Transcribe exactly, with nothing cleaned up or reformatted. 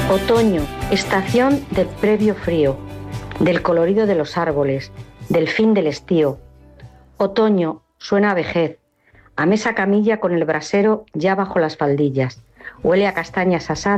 Otoño, estación del previo frío, del colorido de los árboles, del fin del estío. Otoño, suena a vejez, a mesa camilla con el brasero ya bajo las faldillas. Huele a castañas asadas